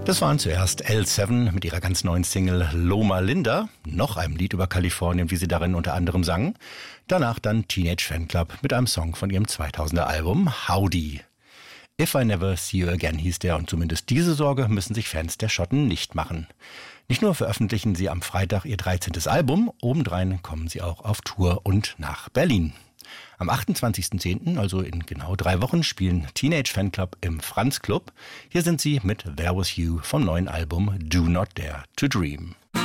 Das waren zuerst L7 mit ihrer ganz neuen Single Loma Linda, noch einem Lied über Kalifornien, wie sie darin unter anderem sangen. Danach dann Teenage Fanclub mit einem Song von ihrem 2000er Album Howdy. If I Never See You Again hieß der, und zumindest diese Sorge müssen sich Fans der Schotten nicht machen. Nicht nur veröffentlichen sie am Freitag ihr 13. Album, obendrein kommen sie auch auf Tour und nach Berlin. Am 28.10., also in genau 3 Wochen, spielen Teenage Fanclub im Franz Club. Hier sind sie mit There Was You vom neuen Album Do Not Dare to Dream.